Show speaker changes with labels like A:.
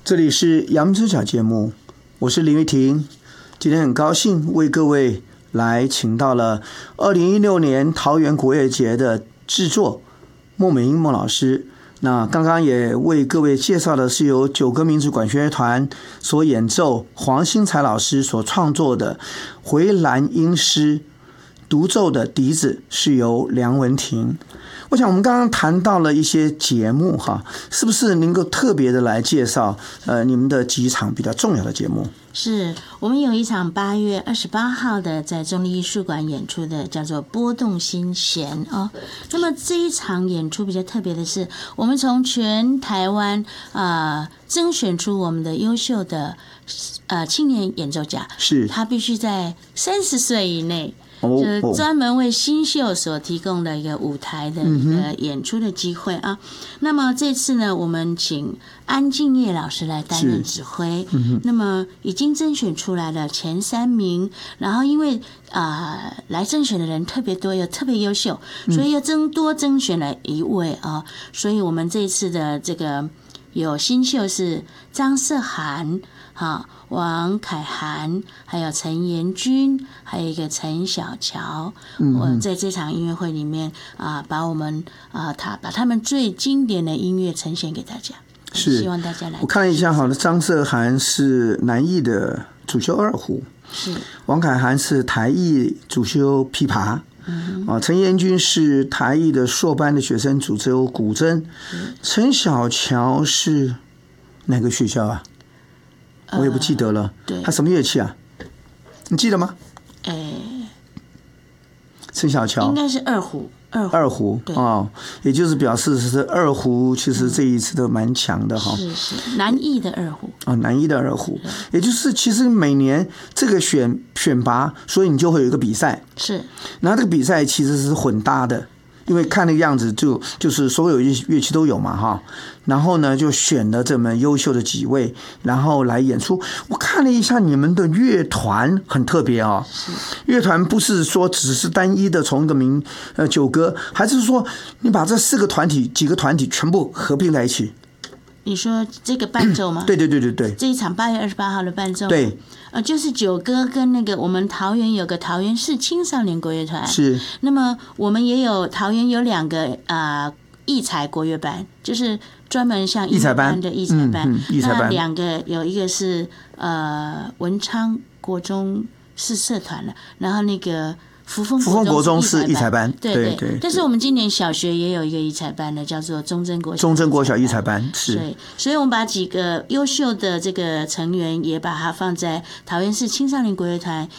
A: 这里是杨之小节目，我是林玉婷。今天很高兴为各位来请到了2016年桃园国乐节的制作孟美英孟老师。那刚刚也为各位介绍的是由九歌民族管弦乐团所演奏，黄兴才老师所创作的回蓝音诗，独奏的笛子是由梁文婷。我想我们刚刚谈到了一些节目哈，是不是能够特别的来介绍你们的几场比较重要的节目？
B: 是我们有一场8月28号的在中立艺术馆演出的，叫做拨动心弦哦。那么这一场演出比较特别的是，我们从全台湾甄选出我们的优秀的青年演奏家，
A: 是
B: 他必须在30岁以内。就是专门为新秀所提供的一个舞台的一个演出的机会啊。那么这次呢，我们请安敬业老师来担任指挥。那么已经甄选出来了前3名，然后因为来甄选的人特别多，又特别优秀，所以又多甄选了1位啊。所以我们这次的这个有新秀是张韶涵。王凯涵，还有陈延君，还有一个陈小乔。我在这场音乐会里面把我们把他们最经典的音乐呈现给大家，
A: 是希
B: 望大家来。
A: 我看一下，好的，张韶涵是南艺的主修二胡，是王凯涵是台艺主修琵琶。陈延君是台艺的硕班的学生，主修古筝。陈小乔是哪个学校啊？我也不记得了。他什么乐器啊？你记得吗？陈小乔
B: 应该是二胡。
A: 二胡哦，也就是表示是二胡，其实这一次都蛮强的哈。
B: 是南艺的二胡
A: 南艺的二胡，也就是其实每年这个选拔，所以你就会有一个比赛。
B: 是，
A: 然后这个比赛其实是混搭的。因为看那个样子就是所有乐器都有嘛哈，然后呢就选了这么优秀的几位，然后来演出。我看了一下你们的乐团很特别哦，乐团不是说只是单一的从一个九歌，还是说你把这几个团体全部合并在一起？
B: 你说这个伴奏吗？
A: 对，
B: 这一场8月28号的伴奏，
A: 对，
B: 就是九歌跟那个我们桃园有个桃园市青少年国乐团，
A: 是。
B: 那么我们也有桃园有2个艺才国乐班，就是专门像艺才班的艺才班，那2个有一个是文昌国中是社团了，然后那个福丰国中是艺才班，对。但是我们今年小学也有一个艺才班的，叫做中正国小艺才班，是。所以我们把几个优秀的这个成员也把它放在桃园市青少年国乐团，